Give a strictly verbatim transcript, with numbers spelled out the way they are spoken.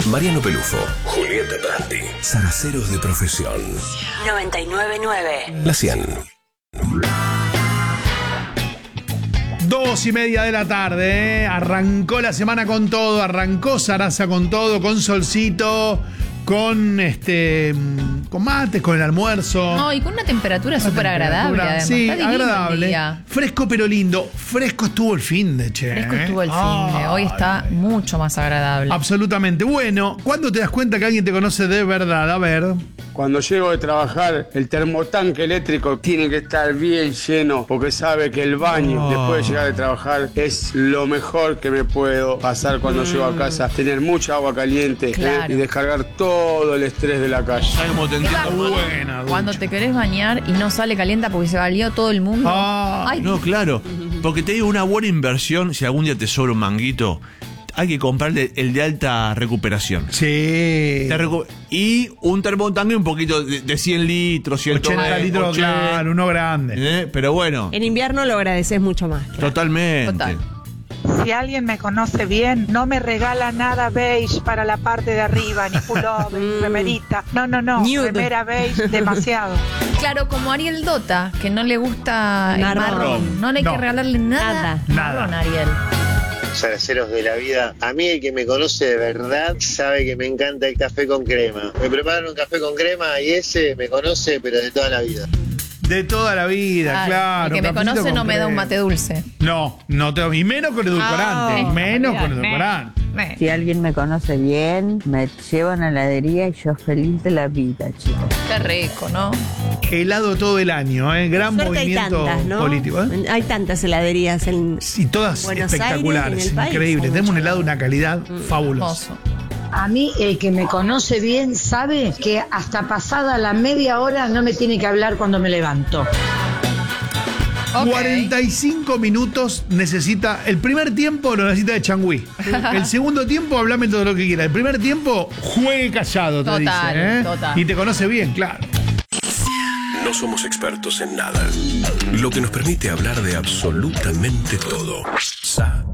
Mariano Pelufo, Julieta Prandi, Zaraceros de Profesión. noventa y nueve punto nueve. La cien. Dos y media de la tarde, ¿eh? Arrancó la semana con todo, arrancó Sarasa con todo, con solcito, con este, con mates, con el almuerzo. No, y con una temperatura súper agradable, además. Sí, Está divino agradable. el día. Fresco pero lindo. Fresco estuvo el fin de, che. Fresco ¿eh? estuvo el fin de. Hoy está mucho más agradable. Absolutamente. Bueno, ¿cuándo te das cuenta que alguien te conoce de verdad? A ver. Cuando llego de trabajar, el termotanque eléctrico tiene que estar bien lleno porque sabe que el baño, Oh. después de llegar de trabajar, es lo mejor que me puedo pasar cuando mm. llego a casa. Tener mucha agua caliente, Claro. ¿eh? Y descargar todo el estrés de la calle. ¿Sabes cómo te entiendo? Buena ducha. Cuando te querés bañar y no sale calienta porque se valió todo el mundo. Ah, Ay, No, claro. Porque te digo, una buena inversión, si algún día te sobra un manguito, hay que comprarle el de alta recuperación. sí. Te recu- y un termotanque un poquito de, de cien litros, ciento ochenta litros, ochenta, claro, uno grande. ¿eh? Pero bueno, En invierno lo agradeces mucho más. totalmente. Total. Si alguien me conoce bien, no me regala nada beige para la parte de arriba, ni pullover, ni remerita. No, no, no. Nude. Remera beige, demasiado. Claro, como Ariel Dota, que no le gusta el Marrón. marrón. No hay No. que regalarle nada. Nada. Nada. Marrón, Ariel. Zaraceros de la vida. A mí el que me conoce de verdad sabe que me encanta el café con crema. Me preparan un café con crema y ese me conoce, pero de toda la vida. De toda la vida, Claro, claro. el que me cafecito conoce con no me da un crema. mate dulce. No, no te y menos con edulcorante. Ah, menos con olvidate. edulcorante. Me. Si alguien me conoce bien, me lleva a una heladería y yo feliz de la vida, chicos. Qué rico, ¿no? Helado todo el año, ¿eh? Gran Suerte hay movimiento tantas, ¿no? político. ¿eh? Hay tantas heladerías en... Y todas Buenos espectaculares, Aires y en el país increíbles. hay Tenemos un mucho. helado de una calidad fabulosa. Hermoso. A mí, el que me conoce bien sabe que hasta pasada la media hora no me tiene que hablar cuando me levanto. Ok. cuarenta y cinco minutos necesita. El primer tiempo lo necesita de changüí. El segundo tiempo, hablame todo lo que quiera. El primer tiempo, juegue callado, te Total, dice. ¿eh? total. Y te conoce bien, claro. No somos expertos en nada, lo que nos permite hablar de absolutamente todo. Sa